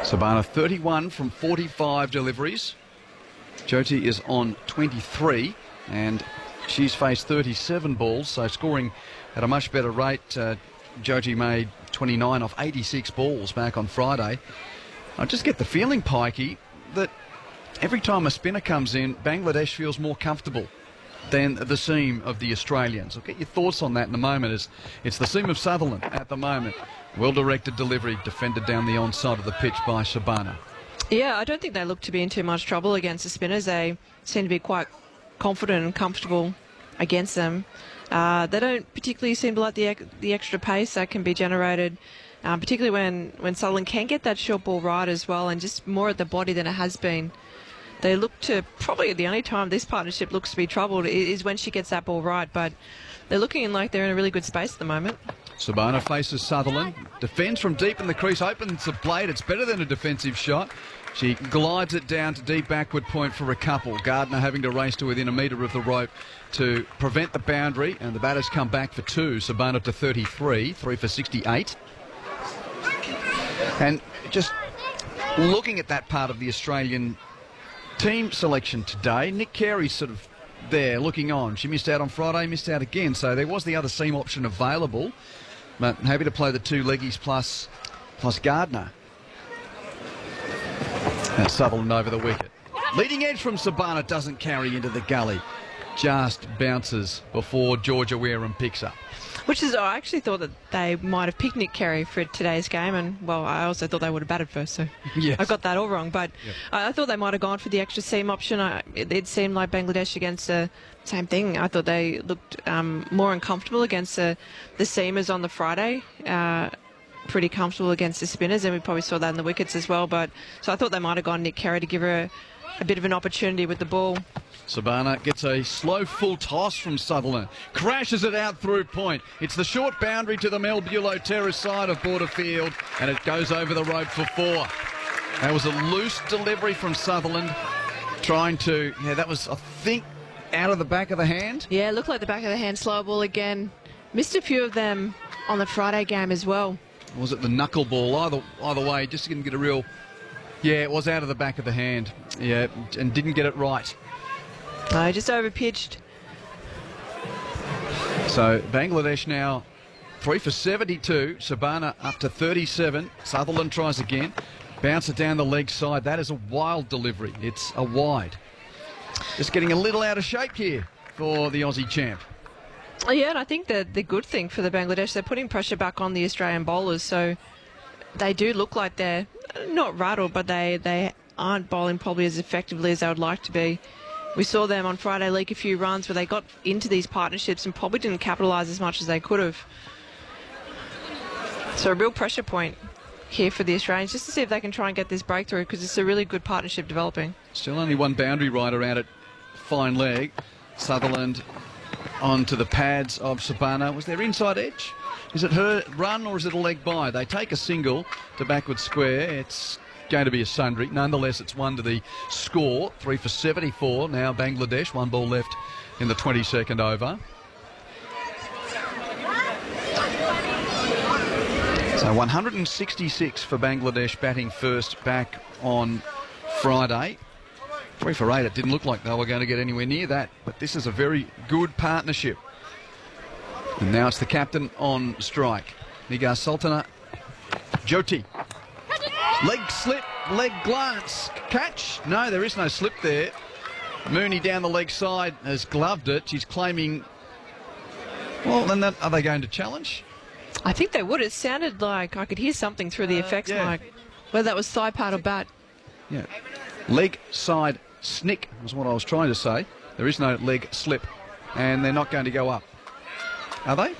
Sabana 31 from 45 deliveries. Jyoti is on 23 and she's faced 37 balls, so scoring at a much better rate. Jyoti made 29 off 86 balls back on Friday. I just get the feeling, Pikey, that every time a spinner comes in, Bangladesh feels more comfortable than the seam of the Australians. I'll get your thoughts on that in a moment. It's the seam of Sutherland at the moment. Well-directed delivery, defended down the onside of the pitch by Sabana. Yeah, I don't think they look to be in too much trouble against the spinners. They seem to be quite confident and comfortable against them. They don't particularly seem to like the extra pace that can be generated, particularly when Sutherland can get that short ball right as well, and just more at the body than it has been. They look to, probably the only time this partnership looks to be troubled is when she gets that ball right, but they're looking like they're in a really good space at the moment. Sabana faces Sutherland, defends from deep in the crease, opens the blade. It's better than a defensive shot. She glides it down to deep backward point for a couple. Gardner having to race to within a metre of the rope to prevent the boundary, and the batters come back for two. Sabana to 33, 3 for 68. And just looking at that part of the Australian team selection today, Nick Carey's sort of there looking on. She missed out on Friday, missed out again, so there was the other seam option available, but happy to play the two leggies plus Gardner. And Sutherland over the wicket. Leading edge from Sabana doesn't carry into the gully, just bounces before Georgia Wareham picks up. Which is, I actually thought that they might have picked Nick Carey for today's game, and, well, I also thought they would have batted first, so yes. I got that all wrong. But yep. I thought they might have gone for the extra seam option. It seemed like Bangladesh against the same thing. I thought they looked more uncomfortable against the seamers on the Friday. Pretty comfortable against the spinners, and we probably saw that in the wickets as well. But so I thought they might have gone Nick Carey to give her a bit of an opportunity with the ball. Sabana gets a slow full toss from Sutherland, crashes it out through point. It's the short boundary to the Mel Bulow terrace side of border field, and it goes over the rope for four. That was a loose delivery from Sutherland, trying to, that was, I think, out of the back of the hand. Yeah, it looked like the back of the hand, slow ball again. Missed a few of them on the Friday game as well. Was it the knuckle ball? Either way, just didn't get a real... Yeah, it was out of the back of the hand. Yeah, and didn't get it right. No, just over-pitched. So Bangladesh now 3 for 72. Sabana up to 37. Sutherland tries again. Bounce it down the leg side. That is a wild delivery. It's a wide. Just getting a little out of shape here for the Aussie champ. Yeah, and I think that the good thing for the Bangladesh, they're putting pressure back on the Australian bowlers, so they do look like they're not rattled, but they aren't bowling probably as effectively as they would like to be. We saw them on Friday leak a few runs where they got into these partnerships and probably didn't capitalise as much as they could have. So a real pressure point here for the Australians, just to see if they can try and get this breakthrough, because it's a really good partnership developing. Still only one boundary rider out at fine leg. Sutherland onto the pads of Sabana. Was there inside edge? Is it her run or is it a leg by? They take a single to backward square. It's going to be a sundry. Nonetheless, it's one to the score. 3 for 74. Now Bangladesh, one ball left in the 22nd over. So 166 for Bangladesh batting first back on Friday. 3 for 8. It didn't look like they were going to get anywhere near that, but this is a very good partnership. And now it's the captain on strike. Nigar Sultana. Jyoti. Leg slip, leg glance. Catch? No, there is no slip there. Mooney down the leg side has gloved it. She's claiming... Well, then are they going to challenge? I think they would. It sounded like I could hear something through the effects mic. Whether that was thigh part or bat. Yeah. Leg side snick was what I was trying to say. There is no leg slip. And they're not going to go up. Are they?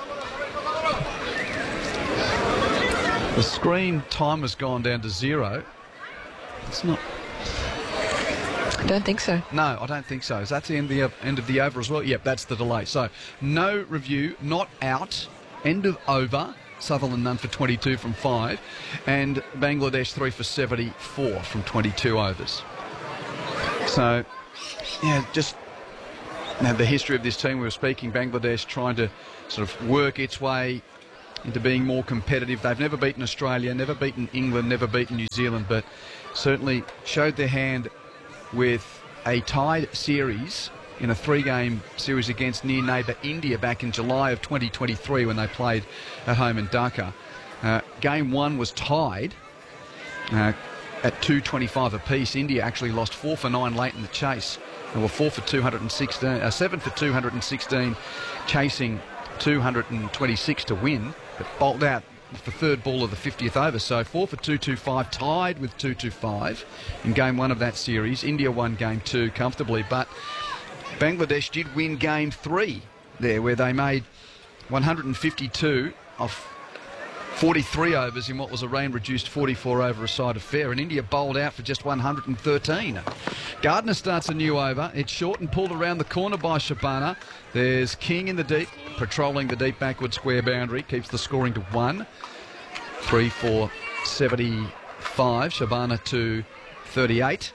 The screen time has gone down to 0. It's not... I don't think so. No, I don't think so. Is that the end of the over as well? Yep, that's the delay. So, no review, not out, end of over. Sutherland none for 22 from 5. And Bangladesh 3 for 74 from 22 overs. So, yeah, just... Now, the history of this team, we were speaking, Bangladesh trying to sort of work its way into being more competitive. They've never beaten Australia, never beaten England, never beaten New Zealand, but certainly showed their hand with a tied series in a 3-game series against near neighbour India back in July of 2023 when they played at home in Dhaka. Game 1 was tied at 225 apiece. India actually lost 4 for 9 late in the chase. They were 7 for 216, chasing 226 to win, but bowled out the third ball of the 50th over. So 4 for 225, tied with 225 in game 1 of that series. India won game 2 comfortably, but Bangladesh did win game 3 there, where they made 152 of 43 overs in what was a rain-reduced 44-over side affair, and India bowled out for just 113. Gardner starts a new over. It's short and pulled around the corner by Shabana. There's King in the deep, patrolling the deep backward square boundary, keeps the scoring to 1. 3 for 75. Shabana to 38.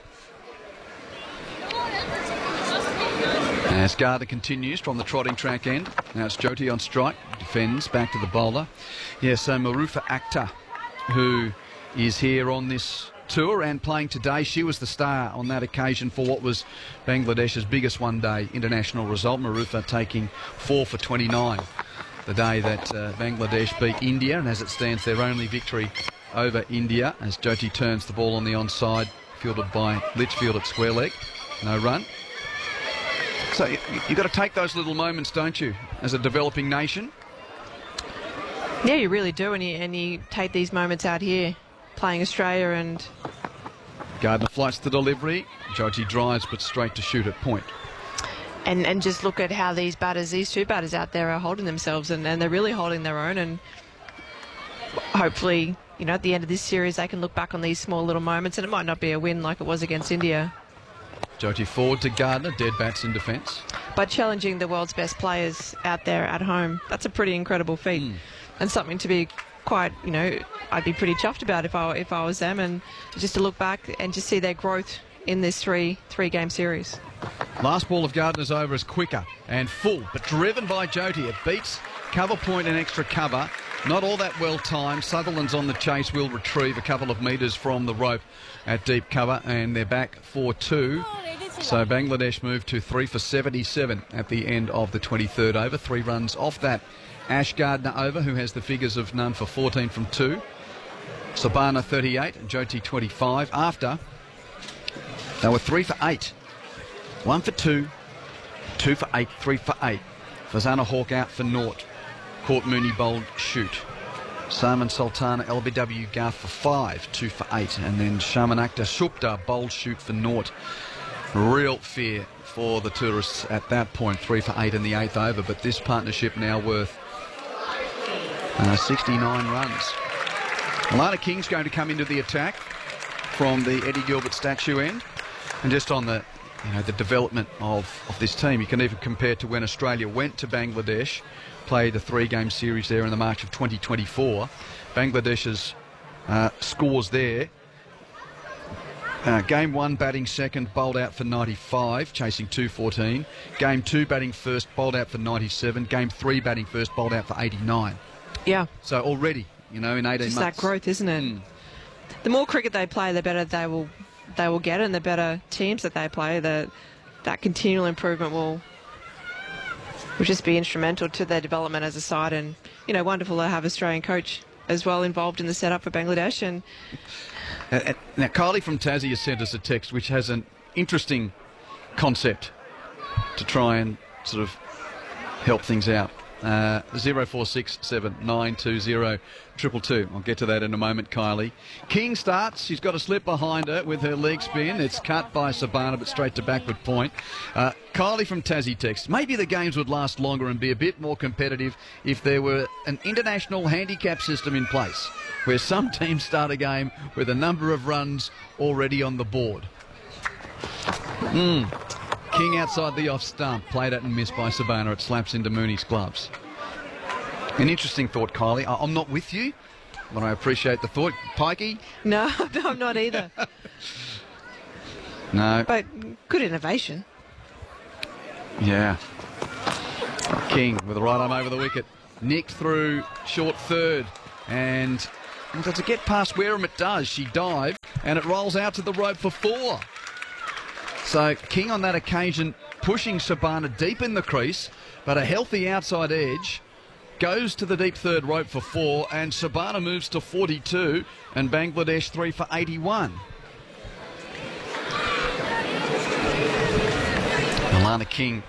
As Gardner continues from the trotting track end. Now it's Jyoti on strike. Defends back to the bowler. Yes, so Marufa Akhtar, who is here on this tour and playing today. She was the star on that occasion for what was Bangladesh's biggest one-day international result. Marufa taking 4 for 29 the day that Bangladesh beat India, and as it stands, their only victory over India, as Jyoti turns the ball on the onside, fielded by Litchfield at square leg. No run. So you've got to take those little moments, don't you, as a developing nation? Yeah, you really do, and you take these moments out here, playing Australia, and Gardner flights the delivery. Jyoti drives, but straight to shoot at point. And just look at how these two batters out there are holding themselves, and they're really holding their own, and hopefully, at the end of this series, they can look back on these small little moments, and it might not be a win like it was against India. Jyoti forward to Gardner, dead bats in defence. But challenging the world's best players out there at home, that's a pretty incredible feat. And something to be quite, I'd be pretty chuffed about if I was them, and just to look back and just see their growth in this three-game series. Last ball of Gardner's over is quicker and full, but driven by Jyoti. It beats cover point and extra cover. Not all that well timed. Sutherland's on the chase, will retrieve a couple of metres from the rope at deep cover, and they're back 4-2. So Bangladesh move to 3 for 77 at the end of the 23rd over. 3 runs off that Ash Gardner over, who has the figures of none for 14 from 2. Sabana 38 and Jyoti 25. After, they were 3 for 8. 1 for 2, 2 for 8, 3 for 8. Fazana Hawk out for naught. Court Mooney bowled shoot. Salman Sultana LBW Garth for 5, 2 for 8. And then Shaman Akhtar Shupta bowled shoot for naught. Real fear for the tourists at that point, 3 for 8 in the 8th over, but this partnership now worth 69 runs. Alana King's going to come into the attack from the Eddie Gilbert statue end, and just on the the development of this team, you can even compare to when Australia went to Bangladesh, played a 3-game series there in the March of 2024. Bangladesh's scores there. Game 1 batting second, bowled out for 95, chasing 214. Game 2 batting first, bowled out for 97. Game 3 batting first, bowled out for 89. Yeah. So already, in 18 months. Just that growth, isn't it? The more cricket they play, the better they will get, and the better teams that they play, that continual improvement will just be instrumental to their development as a side. And wonderful to have Australian coach as well involved in the setup for Bangladesh. And now, Kylie from Tassie has sent us a text which has an interesting concept to try and sort of help things out. 0467920222. I'll get to that in a moment, Kylie. King starts. She's got a slip behind her with her leg spin. It's cut by Sabana, but straight to backward point. Kylie from Tassie text. Maybe the games would last longer and be a bit more competitive if there were an international handicap system in place, where some teams start a game with a number of runs already on the board. King outside the off stump, played at and missed by Sabana. It slaps into Mooney's gloves. An interesting thought, Kylie. I'm not with you, but I appreciate the thought. Pikey? No, I'm not either. No. But good innovation. Yeah. King with the right arm over the wicket. nicked through short third. And to get past Wareham, it does. She dived, and it rolls out to the rope for 4. So King on that occasion pushing Sabana deep in the crease, but a healthy outside edge goes to the deep third rope for 4, and Sabana moves to 42, and Bangladesh 3 for 81. Alana King.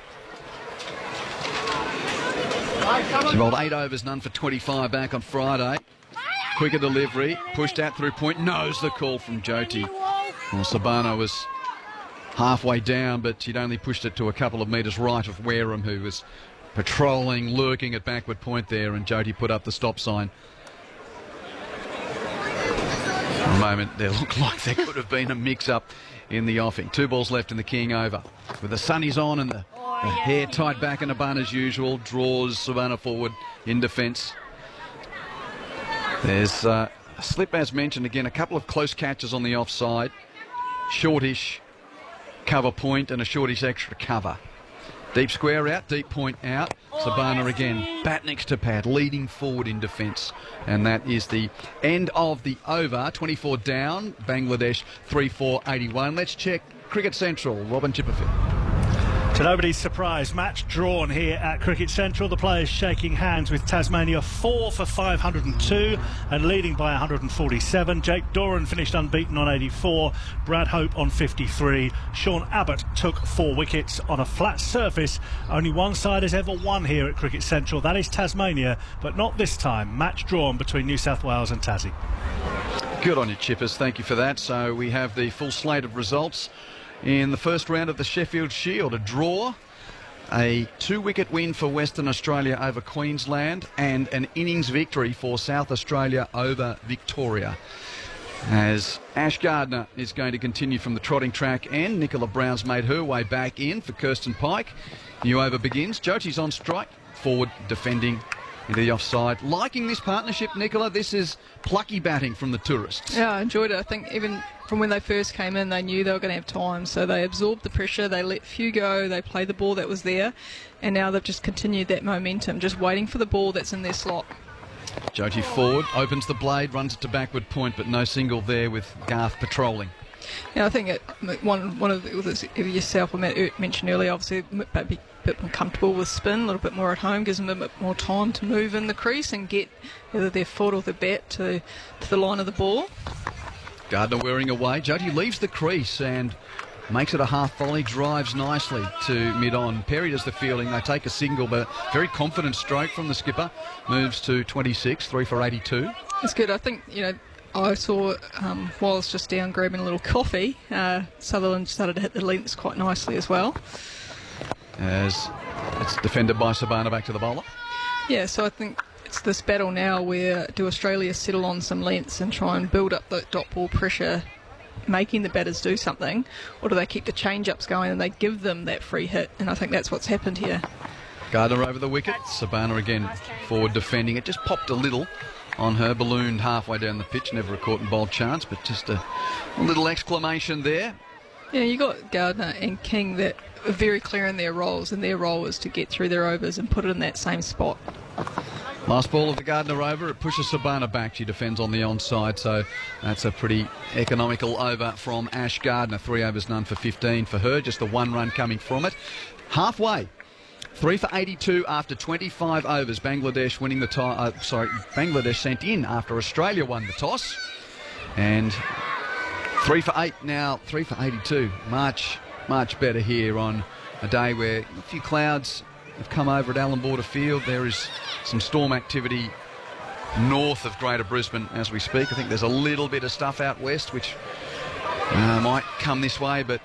She bowled 8 overs, none for 25 back on Friday. Quicker delivery, pushed out through point, knows the call from Jyoti. Well, Sabana was halfway down, but she'd only pushed it to a couple of metres right of Wareham, who was patrolling, lurking at backward point there, and Jyoti put up the stop sign. For a moment, there looked like there could have been a mix-up in the offing. 2 balls left in the King over. With the sunnies on and the hair tied back in a bun as usual, draws Savannah forward in defence. There's a slip as mentioned again, a couple of close catches on the offside. Shortish cover point and a shortish extra cover. Deep square out, deep point out. Sabana again, bat next to pad, leading forward in defence. And that is the end of the over. 24 down, Bangladesh 3-4-81. Let's check Cricket Central. Robin Chipperfield. To nobody's surprise, match drawn here at Cricket Central. The players shaking hands with Tasmania 4 for 502 and leading by 147. Jake Doran finished unbeaten on 84. Brad Hope on 53. Sean Abbott took 4 wickets on a flat surface. Only one side has ever won here at Cricket Central. That is Tasmania, but not this time. Match drawn between New South Wales and Tassie. Good on you, Chippers. Thank you for that. So we have the full slate of results. In the first round of the Sheffield Shield, a draw, a 2-wicket win for Western Australia over Queensland, and an innings victory for South Australia over Victoria. As Ash Gardner is going to continue from the trotting track end, Nicola Brown's made her way back in for Kirsten Pike. New over begins. Jyoti's on strike, forward defending into the offside. Liking this partnership, Nicola? This is plucky batting from the tourists. Yeah, I enjoyed it. I think even from when they first came in, they knew they were going to have time, so they absorbed the pressure, they let few go, they played the ball that was there, and now they've just continued that momentum, just waiting for the ball that's in their slot. Jyoti forward, opens the blade, runs it to backward point, but no single there with Garth patrolling. Yeah, I think one of the, yourself mentioned earlier, obviously a bit more comfortable with spin, a little bit more at home, gives them a bit more time to move in the crease and get either their foot or their bat to the line of the ball. Gardner wearing away. Jyoti leaves the crease and makes it a half volley, drives nicely to mid-on. Perry does the fielding. They take a single, but very confident stroke from the skipper. Moves to 26, 3 for 82. It's good. I think, I saw Wallace just down grabbing a little coffee. Sutherland started to hit the lengths quite nicely as well. As it's defended by Sabana back to the bowler. Yeah, so I think it's this battle now where do Australia settle on some lengths and try and build up the dot ball pressure, making the batters do something, or do they keep the change-ups going and they give them that free hit? And I think that's what's happened here. Gardner over the wicket. Sabana again forward defending. It just popped a little on her, ballooned halfway down the pitch. Never a caught and bowled chance, but just a little exclamation there. Yeah, you got Gardner and King that are very clear in their roles, and their role is to get through their overs and put it in that same spot. Last ball of the Gardner over, it pushes Sabana back. She defends on the onside, so that's a pretty economical over from Ash Gardner. 3 overs, none for 15 for her, just the 1 run coming from it. Halfway, 3 for 82 after 25 overs. Bangladesh winning the Bangladesh sent in after Australia won the toss. And 3 for 8 now, 3 for 82. Much better here on a day where a few clouds have come over at Allan Border Field. There is some storm activity north of Greater Brisbane as we speak. I think there's a little bit of stuff out west which might come this way, but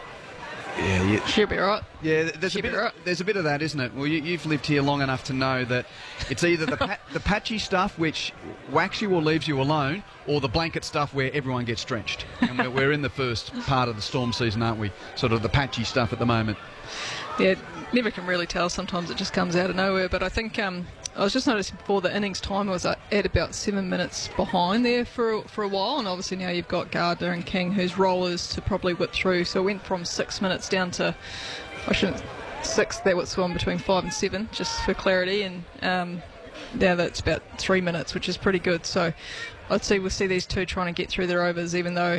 yeah, she'll be right. Yeah, there's a bit of that, isn't it? Well, you've lived here long enough to know that it's either the patchy stuff which whacks you or leaves you alone, or the blanket stuff where everyone gets drenched. And we're in the first part of the storm season, aren't we? Sort of the patchy stuff at the moment. Yeah, never can really tell. Sometimes it just comes out of nowhere. But I think I was just noticing before the innings time was at about 7 minutes behind there for a while, and obviously now you've got Gardner and King, whose role is to probably whip through. So it went from 6 minutes down to 6. That was one between 5 and 7, just for clarity. And now that's about 3 minutes, which is pretty good. So we'll see these two trying to get through their overs, even though